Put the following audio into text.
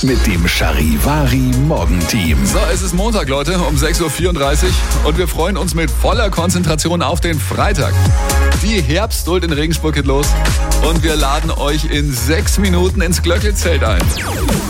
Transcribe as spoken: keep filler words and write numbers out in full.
mit dem Charivari Morgenteam. So, es ist Montag, Leute, um sechs Uhr vierunddreißig und wir freuen uns mit voller Konzentration auf den Freitag. Die Herbstduld in Regensburg geht los und wir laden euch in sechs Minuten ins Glöckle-Zelt ein.